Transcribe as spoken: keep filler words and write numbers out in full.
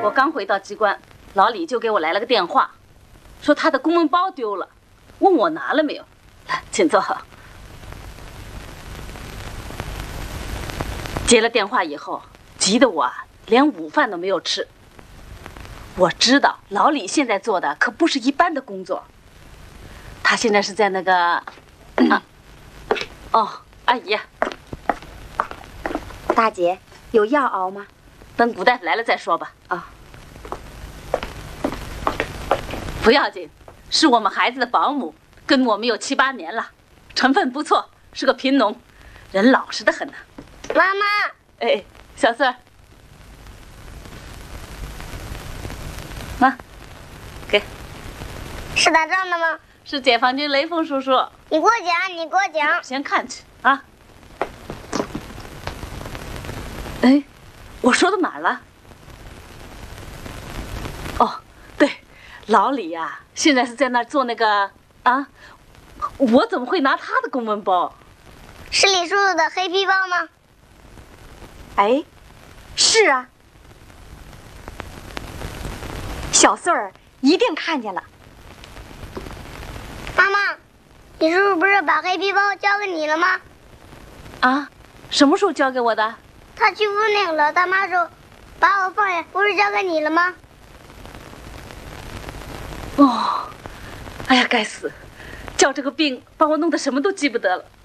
我刚回到机关，老李就给我来了个电话，说他的公文包丢了，问我拿了没有。来，请坐。接了电话以后，急得我啊，连午饭都没有吃。我知道老李现在做的可不是一般的工作，他现在是在那个，啊，哦，阿姨， 大姐，有药熬吗？ 等古大夫来了再说吧。 啊， 不要紧，是我们孩子的保姆，跟我们有七八年了，成分不错，是个贫农，人老实的很呢。 妈妈， 哎，小四儿，妈，给， 是打仗的吗？ 是解放军雷锋叔叔。 你给我讲，你给我讲。 先看去啊。哎，我说到哪儿了？哦，对，老李呀、啊，现在是在那儿做那个啊，我怎么会拿他的公文包？ 是李叔叔的黑皮包吗？ 哎，是啊，小穗儿一定看见了。 妈妈，李叔叔不是把黑皮包交给你了吗？ 啊，什么时候交给我的？ 他去服那个老大妈时候，把我放下，不是交给你了吗？ 哦，哎呀，该死，叫这个病把我弄得什么都记不得了。